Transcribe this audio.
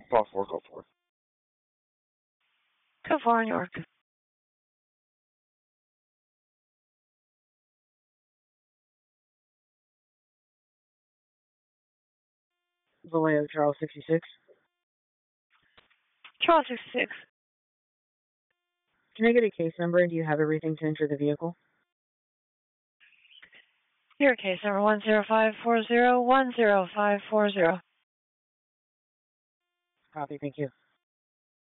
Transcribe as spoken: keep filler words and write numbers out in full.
Call four, go four. Go four, New York. Vallejo, Charles sixty-six. Charles sixty-six. Can I get a case number, and do you have everything to enter the vehicle? Your case number one zero five four zero one zero five four zero. Copy, thank you.